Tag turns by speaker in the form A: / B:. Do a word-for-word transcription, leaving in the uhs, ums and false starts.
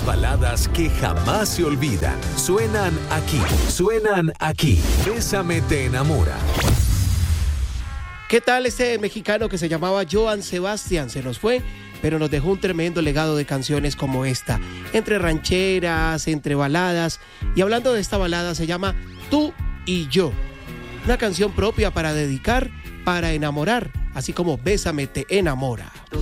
A: Las baladas que jamás se olvidan suenan aquí, suenan aquí. Bésame te enamora.
B: ¿Qué tal este mexicano que se llamaba Joan Sebastián? Se nos fue, pero nos dejó un tremendo legado de canciones como esta, entre rancheras, entre baladas. Y hablando de esta balada, se llama Tú y Yo, una canción propia para dedicar, para enamorar, así como Bésame te enamora.
C: Tú